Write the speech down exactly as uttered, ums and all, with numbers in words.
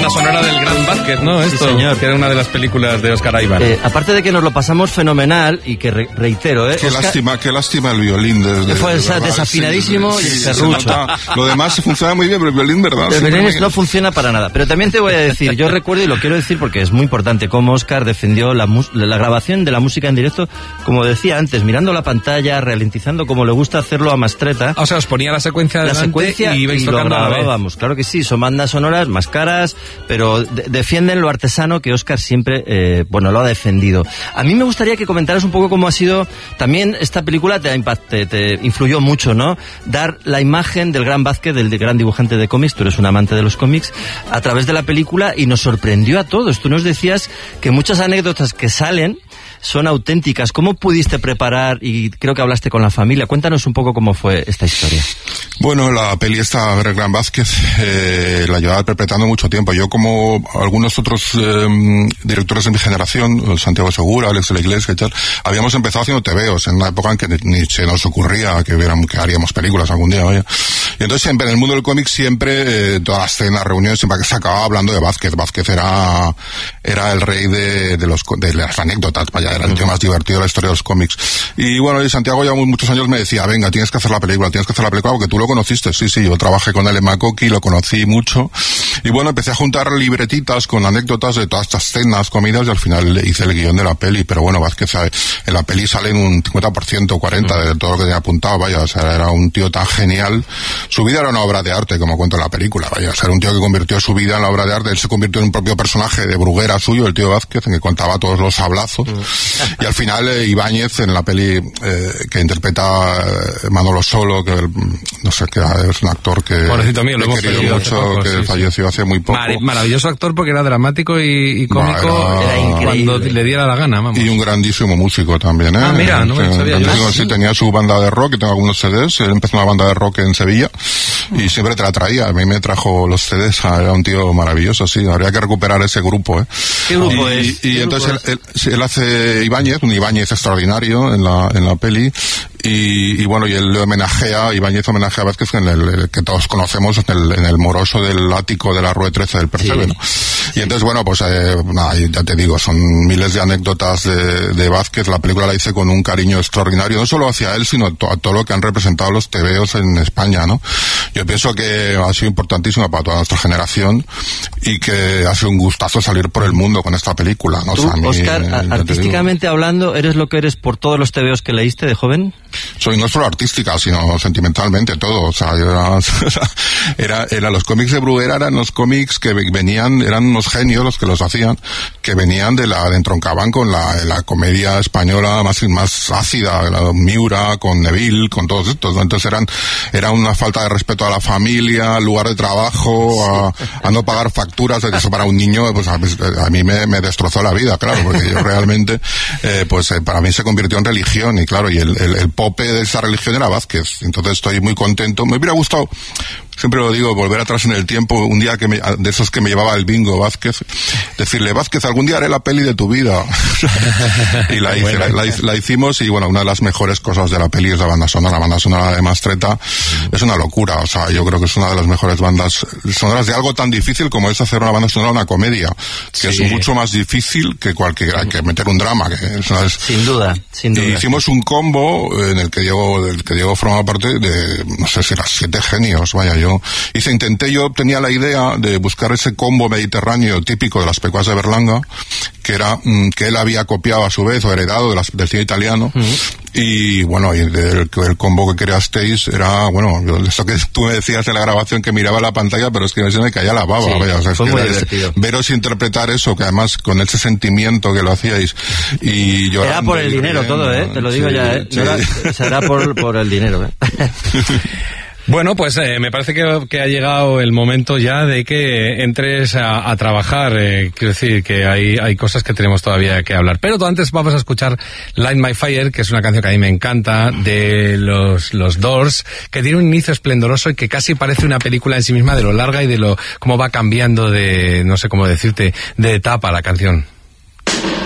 banda sonora del Gran Vázquez, ¿no? Esto, sí, señor. Que era una de las películas de Óscar Aybar. Eh, aparte de que nos lo pasamos fenomenal, y que re reitero, ¿eh? Qué Oscar... lástima, qué lástima el violín. Desde, Fue de verdad, desafinadísimo, sí, y el serrucho. Lo demás funciona muy bien, pero el violín, ¿verdad? El violín no funciona para nada. Pero también te voy a decir, yo recuerdo, y lo quiero decir porque es muy importante, cómo Óscar defendió la, la grabación de la música en directo, como decía antes, mirando la pantalla, ralentizando como le gusta hacerlo a Mastretta. O sea, os ponía la secuencia la secuencia y ibais y tocando lo grabábamos. Claro que sí, son bandas sonoras más caras, pero de defienden lo artesano que Óscar siempre, eh, bueno, lo ha defendido. A mí me gustaría que comentaras un poco cómo ha sido, también esta película te, te, te influyó mucho, ¿no? Dar la imagen del Gran Vázquez, del gran dibujante de cómics, tú eres un amante de los cómics, a través de la película, y nos sorprendió a todos. Tú nos decías que muchas anécdotas que salen son auténticas. ¿Cómo pudiste preparar? Y creo que hablaste con la familia. Cuéntanos un poco cómo fue esta historia. Bueno, la peli esta del Gran Vázquez eh, la llevaba interpretando mucho tiempo. Yo, como algunos otros eh, directores de mi generación, Santiago Segura, Alex de la Iglesia y tal, habíamos empezado haciendo tebeos en una época en que ni se nos ocurría que, hubiéramos, que haríamos películas algún día, vaya. Y entonces siempre en el mundo del cómic siempre, eh, todas las cenas, reuniones, siempre se acababa hablando de Vázquez. Vázquez era, era el rey de, de, los, de las anécdotas, vaya, era el tío más divertido de la historia de los cómics. Y bueno, y Santiago ya muchos años me decía, venga, tienes que hacer la película, tienes que hacer la película, porque tú lo conociste. Sí, sí, yo trabajé con él en Makoki, lo conocí mucho. Y bueno, empecé a juntar libretitas con anécdotas de todas estas cenas, comidas, y al final hice el guión de la peli. Pero bueno, Vázquez en la peli sale en un cincuenta por ciento, cuarenta por ciento de todo lo que tenía apuntado, vaya, o sea, era un tío tan genial. Su vida era una obra de arte, como cuenta en la película, vaya, o sea, era un tío que convirtió su vida en la obra de arte. Él se convirtió en un propio personaje de Bruguera suyo, el tío Vázquez, en que contaba todos los sablazos. Y al final eh, Ibáñez, en la peli eh, que interpreta eh, Manolo Solo, que el, no sé, que es un actor que Pobrecito mío, lo hemos querido perdido mucho, poco, que sí, falleció sí. hace muy poco. Mar maravilloso actor, porque era dramático y, y cómico, no, era, era cuando le diera la gana, vamos. Y un grandísimo músico también, ¿eh? Ah, mira, no me sabía yo. Sí, tenía su banda de rock, y tengo algunos C Ds. Él empezó una banda de rock en Sevilla y siempre te la traía. A mí me trajo los C Ds, era un tío maravilloso, sí. Habría que recuperar ese grupo, ¿eh? ¿Qué grupo y, es? Y ¿Qué entonces grupo él, él, él hace Ibáñez, un Ibáñez extraordinario en la, en la peli. Y, y bueno, y él le homenajea, Ibáñez homenajea a Vázquez, en el, el que todos conocemos, en el, en el moroso del ático de la Rue trece del Percebe, sí. ¿no? Y entonces, bueno, pues eh, nada, ya te digo, son miles de anécdotas de, de Vázquez. La película la hice con un cariño extraordinario, no solo hacia él, sino a to, todo lo que han representado los tebeos en España, ¿no? Yo pienso que ha sido importantísimo para toda nuestra generación, y que ha sido un gustazo salir por el mundo con esta película, ¿no? Tú, o sea, a mí, Óscar, eh, artísticamente hablando, ¿eres lo que eres por todos los tebeos que leíste de joven? Soy no solo artística, sino sentimentalmente todo. O sea, era, era, era los cómics de Bruguera eran los cómics que venían, eran unos genios los que los hacían, que venían de la, de entroncaban con la, la comedia española más, más ácida, la Miura, con Neville, con todos estos, ¿no? Entonces eran, era una falta de respeto a la familia, al lugar de trabajo, a, a no pagar facturas. Eso para un niño, pues a, a mí me, me destrozó la vida, claro, porque yo realmente, eh, pues eh, para mí se convirtió en religión, y claro, y el, el, el pope de esa religión era Vázquez. Entonces estoy muy contento. Me hubiera gustado, siempre lo digo, volver atrás en el tiempo, un día que me, de esos que me llevaba el bingo Vázquez, decirle, Vázquez, algún día haré la peli de tu vida. Y la, hice, bueno, la, la, la hicimos, y bueno, una de las mejores cosas de la peli es la banda sonora. La banda sonora de Mastretta mm. es una locura. O sea, yo creo que es una de las mejores bandas sonoras de algo tan difícil como es hacer una banda sonora, una comedia, que sí. es mucho más difícil que cualquier, que meter un drama. Que es una, es, sin duda, sin duda. Y hicimos un combo en el que Diego, del que Diego formaba parte de, no sé si eran siete genios, vaya, yo hice, intenté, yo tenía la idea de buscar ese combo mediterráneo típico de las pecuas de Berlanga, que era, mm, que él había copiado a su vez, o heredado de las, del cine italiano, uh-huh. y bueno, y el, el combo que creasteis era, bueno, eso que tú me decías en la grabación, que miraba la pantalla, pero es que se me caía la baba, sí, vaya, o sea, es fue que muy era, divertido. Veros interpretar eso, que además con ese sentimiento que lo hacíais, y llorando. Era por el dinero riendo, todo, eh, te lo digo sí, ya, eh, sí. no era, será por, por el dinero, eh. Bueno, pues eh, me parece que, que ha llegado el momento ya de que entres a, a trabajar. Eh, quiero decir que hay, hay cosas que tenemos todavía que hablar. Pero antes vamos a escuchar Light My Fire, que es una canción que a mí me encanta, de los, los Doors, que tiene un inicio esplendoroso y que casi parece una película en sí misma, de lo larga y de lo cómo va cambiando de, no sé cómo decirte, de etapa la canción.